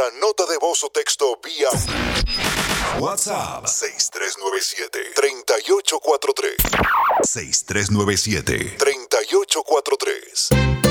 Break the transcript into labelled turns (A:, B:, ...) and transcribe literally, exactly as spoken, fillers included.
A: para nota de voz o texto vía WhatsApp seis tres nueve siete, tres ocho cuatro tres. seis tres nueve siete, tres ocho cuatro tres.